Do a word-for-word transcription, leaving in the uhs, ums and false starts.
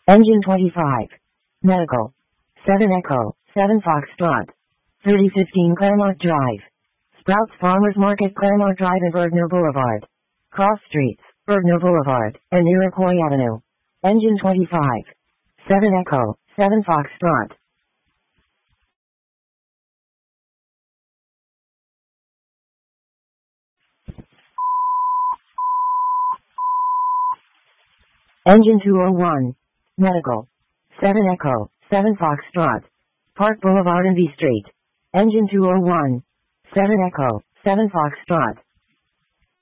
Engine twenty-five. Medical. seven Echo, seven Foxtrot. thirty fifteen Claremont Drive. Sprouts Farmers Market, Claremont Drive and Bergner Boulevard. Cross Streets, Bergner Boulevard, and Iroquois Avenue. Engine twenty-five. seven Echo, seven Foxtrot. Engine two oh one. Medical. seven Echo, seven Foxtrot. Park Boulevard and V Street. Engine two oh one. seven Echo, seven Foxtrot.